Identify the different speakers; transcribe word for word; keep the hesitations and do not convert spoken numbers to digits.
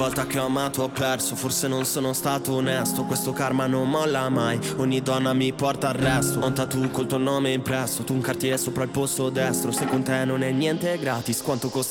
Speaker 1: volta che ho amato ho perso, forse non sono stato onesto. Questo karma non molla mai, ogni donna mi porta al resto. Ho un tattoo col tuo nome impresso, tu un cartiere sopra il posto destro. Se con te non è niente gratis, quanto costa